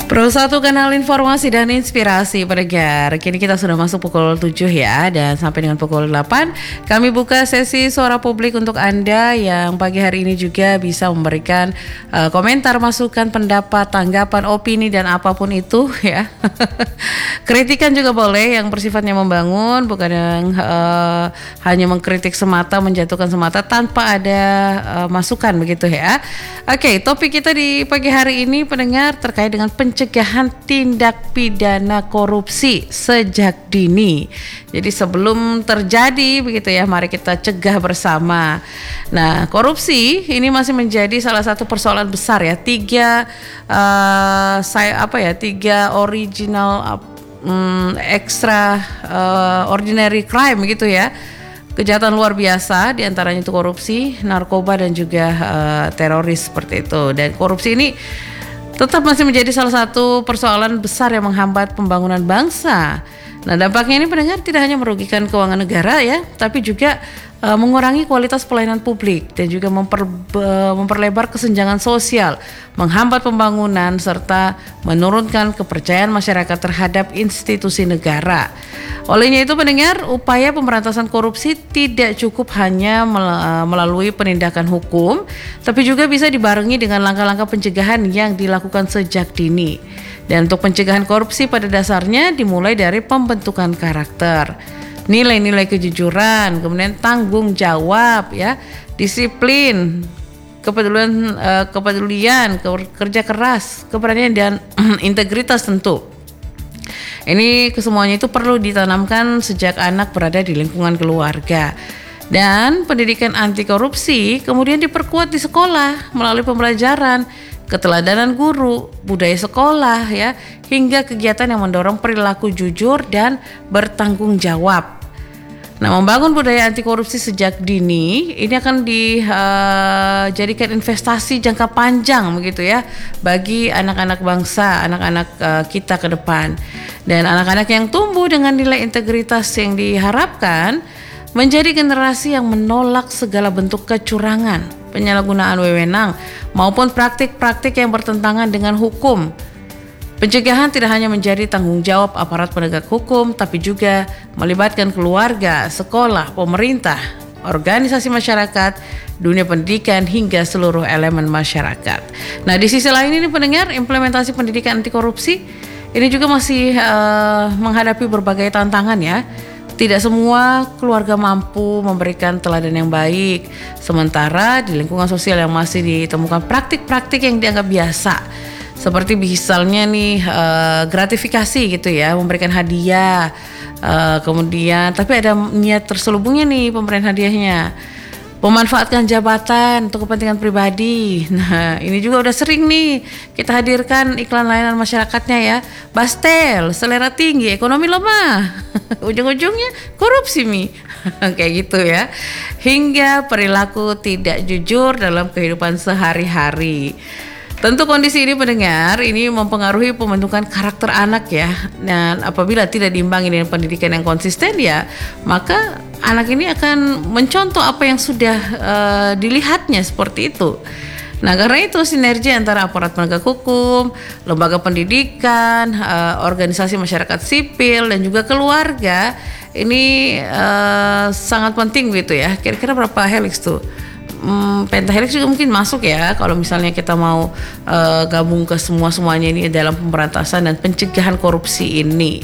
Pro satu kanal informasi dan inspirasi pendengar. Kini kita sudah masuk pukul 7 ya, dan sampai dengan pukul 8 kami buka sesi suara publik untuk Anda yang pagi hari ini juga bisa memberikan komentar, masukan, pendapat, tanggapan, opini dan apapun itu ya. Kritikan juga boleh yang bersifatnya membangun, bukan yang hanya mengkritik semata, menjatuhkan semata tanpa ada masukan begitu ya. Oke, topik kita di pagi hari ini pendengar terkait dengan pencegahan tindak pidana korupsi sejak dini. Jadi sebelum terjadi begitu ya, mari kita cegah bersama. Nah, korupsi ini masih menjadi salah satu persoalan besar ya. Tiga original ordinary crime gitu ya. Kejahatan luar biasa, diantaranya itu korupsi, narkoba dan juga teroris seperti itu. Dan korupsi ini tetap masih menjadi salah satu persoalan besar yang menghambat pembangunan bangsa. Nah, dampaknya ini pendengar tidak hanya merugikan keuangan negara ya, tapi juga mengurangi kualitas pelayanan publik dan juga memperlebar kesenjangan sosial, menghambat pembangunan serta menurunkan kepercayaan masyarakat terhadap institusi negara. Olehnya itu pendengar, upaya pemberantasan korupsi tidak cukup hanya melalui penindakan hukum, tapi juga bisa dibarengi dengan langkah-langkah pencegahan yang dilakukan sejak dini. Dan untuk pencegahan korupsi pada dasarnya dimulai dari pembentukan karakter, nilai-nilai kejujuran, kemudian tanggung jawab ya, disiplin, kepedulian, kerja keras, keberanian dan integritas tentu. Ini kesemuanya itu perlu ditanamkan sejak anak berada di lingkungan keluarga. Dan pendidikan anti korupsi kemudian diperkuat di sekolah melalui pembelajaran, keteladanan guru, budaya sekolah ya, hingga kegiatan yang mendorong perilaku jujur dan bertanggung jawab. Nah, membangun budaya anti korupsi sejak dini ini akan dijadikan investasi jangka panjang begitu ya bagi anak-anak bangsa, anak-anak kita ke depan. Dan anak-anak yang tumbuh dengan nilai integritas yang diharapkan menjadi generasi yang menolak segala bentuk kecurangan, penyalahgunaan wewenang maupun praktik-praktik yang bertentangan dengan hukum. Pencegahan tidak hanya menjadi tanggung jawab aparat penegak hukum, tapi juga melibatkan keluarga, sekolah, pemerintah, organisasi masyarakat, dunia pendidikan, hingga seluruh elemen masyarakat. Nah, di sisi lain ini pendengar, implementasi pendidikan anti korupsi ini juga masih menghadapi berbagai tantangan ya. Tidak semua keluarga mampu memberikan teladan yang baik, sementara di lingkungan sosial yang masih ditemukan praktik-praktik yang dianggap biasa. Seperti misalnya nih gratifikasi gitu ya, memberikan hadiah, kemudian tapi ada niat terselubungnya nih pemberian hadiahnya, memanfaatkan jabatan untuk kepentingan pribadi. Nah, ini juga udah sering nih kita hadirkan iklan layanan masyarakatnya ya, Bastel, selera tinggi, ekonomi lemah, ujung-ujungnya korupsi mi, kayak gitu ya, hingga perilaku tidak jujur dalam kehidupan sehari-hari. Tentu kondisi ini pendengar ini mempengaruhi pembentukan karakter anak ya. Dan apabila tidak diimbangi dengan pendidikan yang konsisten ya, maka anak ini akan mencontoh apa yang sudah dilihatnya seperti itu. Nah, karena itu sinergi antara aparat penegak hukum, lembaga pendidikan, organisasi masyarakat sipil dan juga keluarga ini sangat penting gitu ya. Kira-kira berapa helix tuh? Pentahelix juga mungkin masuk ya kalau misalnya kita mau gabung ke semuanya ini dalam pemberantasan dan pencegahan korupsi ini.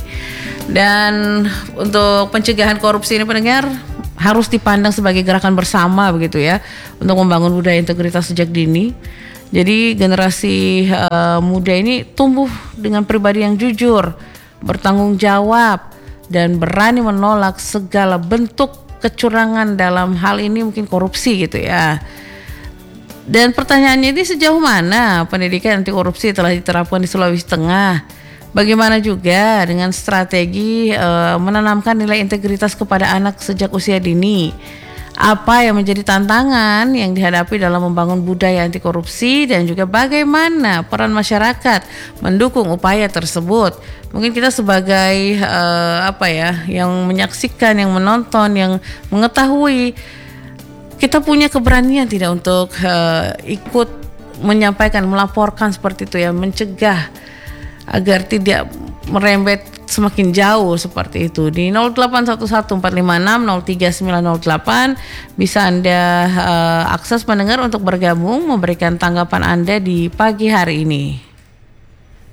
Dan untuk pencegahan korupsi ini pendengar harus dipandang sebagai gerakan bersama begitu ya, untuk membangun budaya integritas sejak dini. Jadi generasi muda ini tumbuh dengan pribadi yang jujur, bertanggung jawab dan berani menolak segala bentuk kecurangan, dalam hal ini mungkin korupsi gitu ya. Dan pertanyaannya ini sejauh mana pendidikan anti korupsi telah diterapkan di Sulawesi Tengah? Bagaimana juga dengan strategi menanamkan nilai integritas kepada anak sejak usia dini? Apa yang menjadi tantangan yang dihadapi dalam membangun budaya anti korupsi dan juga bagaimana peran masyarakat mendukung upaya tersebut? Mungkin kita sebagai yang menyaksikan, yang menonton, yang mengetahui, kita punya keberanian tidak untuk ikut menyampaikan, melaporkan seperti itu ya, mencegah agar tidak merembet semakin jauh seperti itu. Di 081145603908 bisa Anda akses pendengar untuk bergabung memberikan tanggapan Anda di pagi hari ini.